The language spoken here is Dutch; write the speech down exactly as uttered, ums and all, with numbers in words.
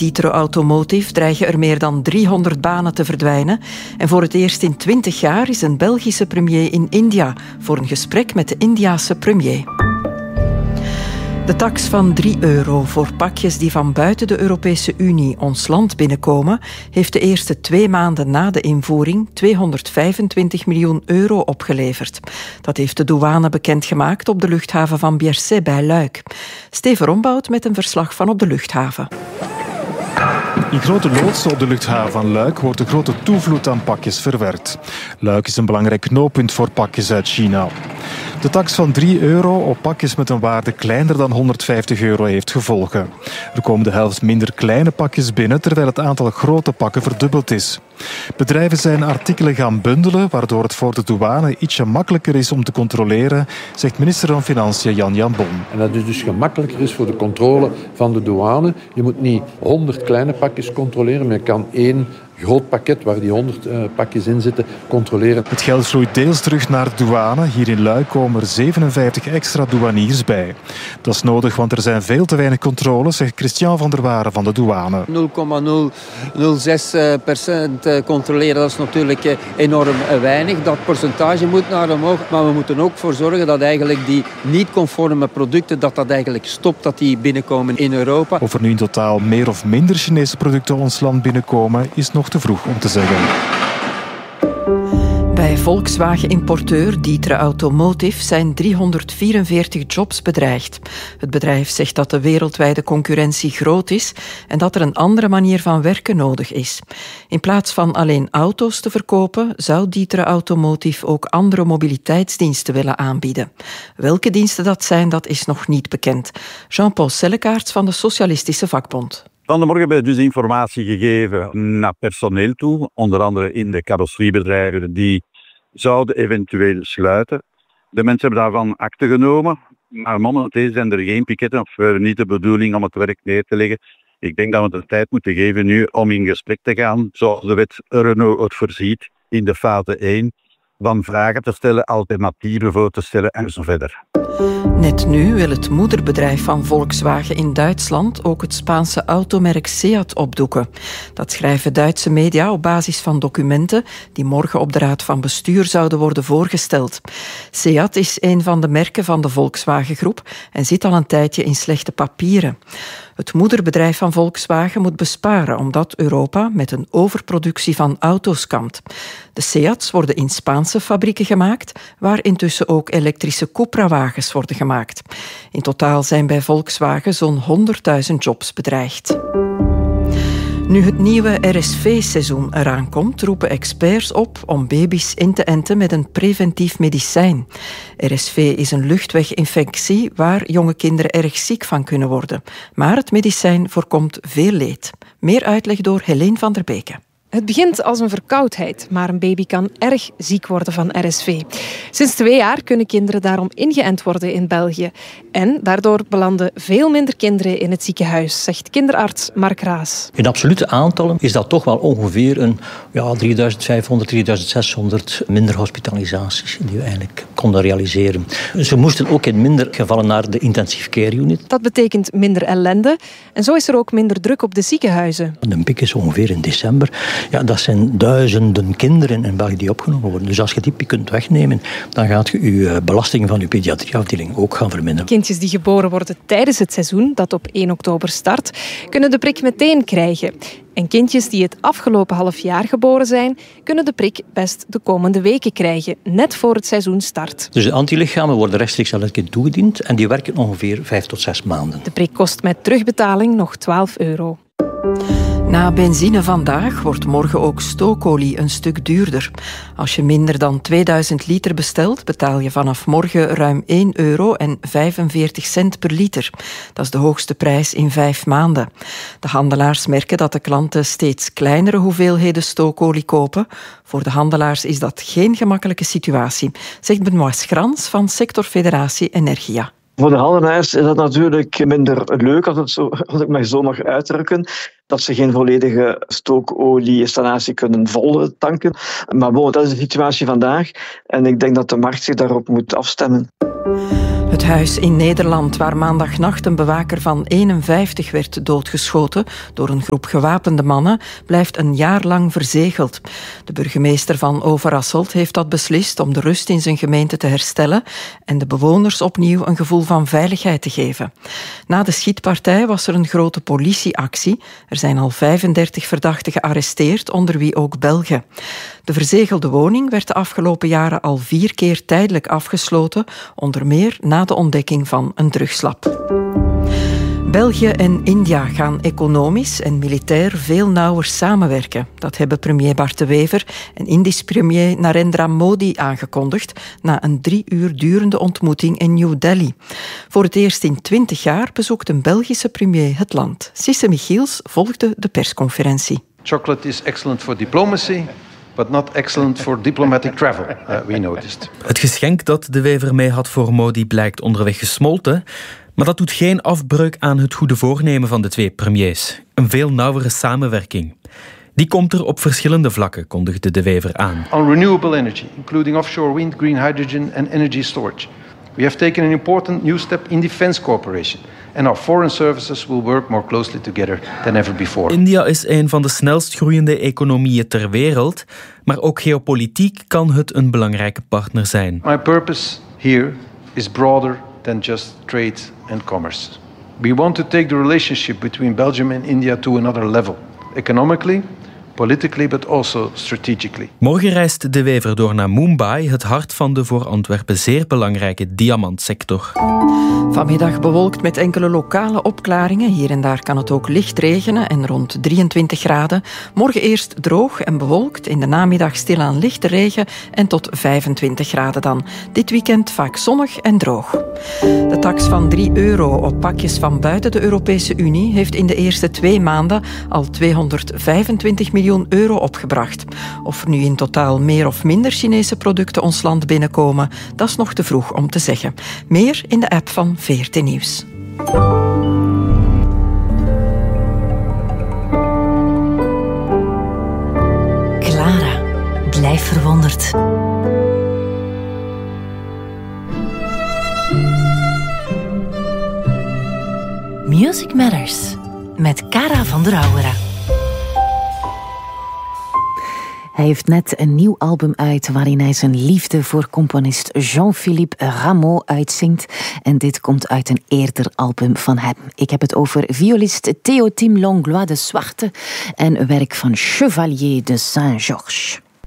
D'Ieteren Automotive dreigen er meer dan driehonderd banen te verdwijnen. En voor het eerst in twintig jaar is een Belgische premier in India voor een gesprek met de Indiase premier. De tax van drie euro voor pakjes die van buiten de Europese Unie ons land binnenkomen, heeft de eerste twee maanden na de invoering tweehonderdvijfentwintig miljoen euro opgeleverd. Dat heeft de douane bekendgemaakt op de luchthaven van Bierset bij Luik. Steven Rombout met een verslag van op de luchthaven. In grote loodsen op de luchthaven van Luik wordt een grote toevloed aan pakjes verwerkt. Luik is een belangrijk knooppunt voor pakjes uit China. De tax van drie euro op pakjes met een waarde kleiner dan honderdvijftig euro heeft gevolgen. Er komen de helft minder kleine pakjes binnen, terwijl het aantal grote pakken verdubbeld is. Bedrijven zijn artikelen gaan bundelen, waardoor het voor de douane ietsje makkelijker is om te controleren, zegt minister van Financiën Jan Jan Bon. En dat het dus gemakkelijker is voor de controle van de douane. Je moet niet honderd kleine pakjes controleren, maar je kan één groot pakket waar die honderd uh, pakjes in zitten controleren. Het geld vloeit deels terug naar de douane. Hier in Luik komen er zevenenvijftig extra douaniers bij. Dat is nodig, want er zijn veel te weinig controles, zegt Christian van der Waren van de douane. nul komma nul nul zes procent controleren, dat is natuurlijk enorm weinig. Dat percentage moet naar omhoog, maar we moeten ook voor zorgen dat eigenlijk die niet-conforme producten, dat dat eigenlijk stopt, dat die binnenkomen in Europa. Of er nu in totaal meer of minder Chinese producten ons land binnenkomen, is nog te vroeg om te zeggen. Bij Volkswagen-importeur D'Ieteren Automotive zijn driehonderdvierenveertig jobs bedreigd. Het bedrijf zegt dat de wereldwijde concurrentie groot is en dat er een andere manier van werken nodig is. In plaats van alleen auto's te verkopen, zou D'Ieteren Automotive ook andere mobiliteitsdiensten willen aanbieden. Welke diensten dat zijn, dat is nog niet bekend. Jean-Paul Sellekaerts van de Socialistische Vakbond. Van de morgen hebben we dus informatie gegeven naar personeel toe, onder andere in de carrosseriebedrijven die zouden eventueel sluiten. De mensen hebben daarvan akte genomen, maar momenteel zijn er geen piketten of uh, niet de bedoeling om het werk neer te leggen. Ik denk dat we de tijd moeten geven nu om in gesprek te gaan, zoals de wet Renault het voorziet in de fase één, van vragen te stellen, alternatieven voor te stellen en zo verder. Net nu wil het moederbedrijf van Volkswagen in Duitsland ook het Spaanse automerk Seat opdoeken. Dat schrijven Duitse media op basis van documenten die morgen op de Raad van Bestuur zouden worden voorgesteld. Seat is een van de merken van de Volkswagen-groep en zit al een tijdje in slechte papieren. Het moederbedrijf van Volkswagen moet besparen omdat Europa met een overproductie van auto's kampt. De Seats worden in Spaanse fabrieken gemaakt, waar intussen ook elektrische Cupra-wagens worden gemaakt. In totaal zijn bij Volkswagen zo'n honderdduizend jobs bedreigd. Nu het nieuwe R S V-seizoen eraan komt, roepen experts op om baby's in te enten met een preventief medicijn. R S V is een luchtweginfectie waar jonge kinderen erg ziek van kunnen worden. Maar het medicijn voorkomt veel leed. Meer uitleg door Helene van der Beke. Het begint als een verkoudheid, maar een baby kan erg ziek worden van R S V. Sinds twee jaar kunnen kinderen daarom ingeënt worden in België. En daardoor belanden veel minder kinderen in het ziekenhuis, zegt kinderarts Mark Raas. In absolute aantallen is dat toch wel ongeveer een ja, drieduizend vijfhonderd, drieduizend zeshonderd minder hospitalisaties die we eigenlijk konden realiseren. Ze moesten ook in minder gevallen naar de intensive care unit. Dat betekent minder ellende en zo is er ook minder druk op de ziekenhuizen. De piek is ongeveer in december. Ja, dat zijn duizenden kinderen in België die opgenomen worden. Dus als je die piek kunt wegnemen, dan gaat je je belasting van je pediatrieafdeling ook gaan verminderen. Kindjes die geboren worden tijdens het seizoen, dat op één oktober start, kunnen de prik meteen krijgen. En kindjes die het afgelopen half jaar geboren zijn, kunnen de prik best de komende weken krijgen, net voor het seizoen start. Dus de antilichamen worden rechtstreeks aan het kind toegediend en die werken ongeveer vijf tot zes maanden. De prik kost met terugbetaling nog twaalf euro. Na benzine vandaag wordt morgen ook stookolie een stuk duurder. Als je minder dan tweeduizend liter bestelt, betaal je vanaf morgen ruim één euro en vijfenveertig cent per liter. Dat is de hoogste prijs in vijf maanden. De handelaars merken dat de klanten steeds kleinere hoeveelheden stookolie kopen. Voor de handelaars is dat geen gemakkelijke situatie, zegt Benoît Schrans van sectorfederatie Energia. Voor de handelaars is dat natuurlijk minder leuk, als, het zo, als ik me zo mag uitdrukken, dat ze geen volledige stookolie-installatie kunnen vol tanken. Maar bon, dat is de situatie vandaag en ik denk dat de markt zich daarop moet afstemmen. Het huis in Nederland waar maandagnacht een bewaker van eenenvijftig werd doodgeschoten door een groep gewapende mannen, blijft een jaar lang verzegeld. De burgemeester van Overasselt heeft dat beslist om de rust in zijn gemeente te herstellen en de bewoners opnieuw een gevoel van veiligheid te geven. Na de schietpartij was er een grote politieactie. Er zijn al vijfendertig verdachten gearresteerd, onder wie ook Belgen. De verzegelde woning werd de afgelopen jaren al vier keer tijdelijk afgesloten, onder meer na de ontdekking van een drugslab. België en India gaan economisch en militair veel nauwer samenwerken. Dat hebben premier Bart de Wever en Indisch premier Narendra Modi aangekondigd na een drie uur durende ontmoeting in New Delhi. Voor het eerst in twintig jaar bezoekt een Belgische premier het land. Sisse Michiels volgde de persconferentie. Chocolate is excellent for diplomacy, but not excellent for diplomatic travel, uh, we noticed. Het geschenk dat de Wever mee had voor Modi blijkt onderweg gesmolten, maar dat doet geen afbreuk aan het goede voornemen van de twee premiers. Een veel nauwere samenwerking. Die komt er op verschillende vlakken, kondigde de Wever aan. On renewable energy, including offshore wind, green hydrogen and energy storage. We have taken an important new step in defense cooperation. And our foreign services will work more closely together than ever before. India is een van de snelst groeiende economieën ter wereld, maar ook geopolitiek kan het een belangrijke partner zijn. My purpose here is broader than just trade and commerce. We want to take the relationship between Belgium and India to another level, economically, politically, but also strategically. Morgen reist de Wever door naar Mumbai, het hart van de voor Antwerpen zeer belangrijke diamantsector. Vanmiddag bewolkt met enkele lokale opklaringen. Hier en daar kan het ook licht regenen en rond drieëntwintig graden. Morgen eerst droog en bewolkt, in de namiddag stilaan lichte regen en tot vijfentwintig graden dan. Dit weekend vaak zonnig en droog. De tax van drie euro op pakjes van buiten de Europese Unie heeft in de eerste twee maanden al tweehonderdvijfentwintig miljoen euro opgebracht. Of er nu in totaal meer of minder Chinese producten ons land binnenkomen, dat is nog te vroeg om te zeggen. Meer in de app van V R T Nieuws. Clara, blijf verwonderd. Music Matters met Cara van der Auwera. Hij heeft net een nieuw album uit waarin hij zijn liefde voor componist Jean-Philippe Rameau uitzingt. En dit komt uit een eerder album van hem. Ik heb het over violist Théotime Langlois de Zwarte en werk van Chevalier de Saint-Georges.